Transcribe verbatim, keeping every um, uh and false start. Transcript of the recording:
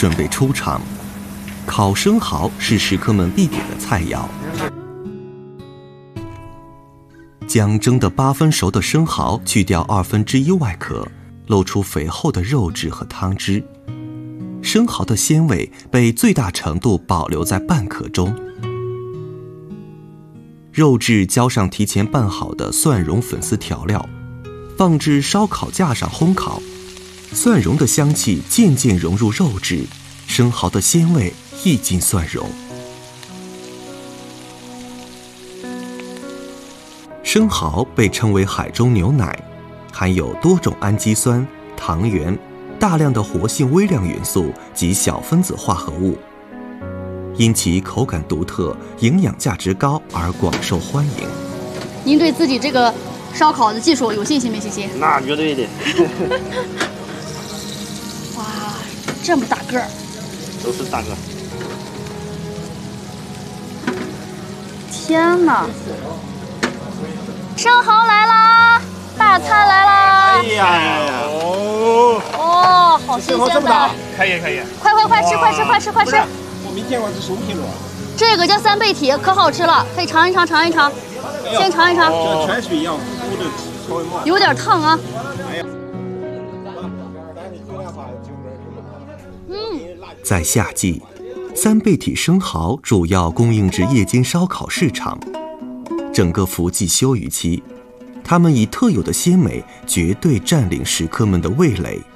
准备出场。烤生蚝是食客们必点的菜肴。将蒸得八分熟的生蚝去掉二分之一外壳，露出肥厚的肉质和汤汁。生蚝的鲜味被最大程度保留在半壳中。肉质浇上提前拌好的蒜蓉粉丝调料，放置烧烤架上烘烤。蒜蓉的香气渐渐融入肉质，生蚝的鲜味溢进蒜蓉。生蚝被称为海中牛奶，含有多种氨基酸、糖原、大量的活性微量元素及小分子化合物，因其口感独特、营养价值高而广受欢迎。 您对自己这个烧烤的技术有信心没信心？ 那绝对的。 哇，这么大个儿！ 都是大个。 天哪！生蚝来啦！大餐来啦！ 哎呀，哦， 哦，好新鲜的！ 可以可以， 快快快吃快吃快吃快吃！ 我没见过这熟皮螺。 这个叫三倍体，可好吃了，可以尝一尝尝一尝，先尝一尝。 像泉水一样糊的，稍微慢。 有点烫啊。 哎呀， 嗯， 在夏季，三倍体生蚝主要供应至夜间烧烤市场。整个伏季休渔期，它们以特有的鲜美绝对占领食客们的味蕾。